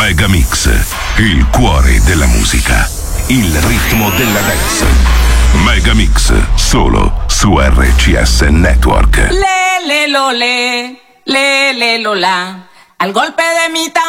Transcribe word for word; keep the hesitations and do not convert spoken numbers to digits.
Megamix, il cuore della musica, il ritmo della dance. Megamix, solo su R C S Network. Le le lo le, le le lo la. Al golpe de mi tambor